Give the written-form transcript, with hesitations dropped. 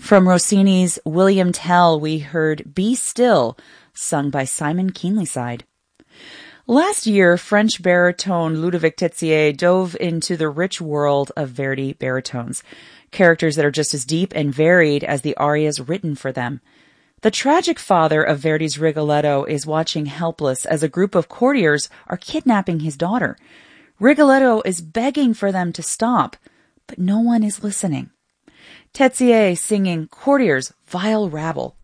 From Rossini's William Tell, we heard Be Still, sung by Simon Keenlyside. Last year, French baritone Ludovic Tetsier dove into the rich world of Verdi baritones, characters that are just as deep and varied as the arias written for them. The tragic father of Verdi's Rigoletto is watching helpless as a group of courtiers are kidnapping his daughter. Rigoletto is begging for them to stop, but no one is listening. Tetsier singing Courtiers, Vile Rabble.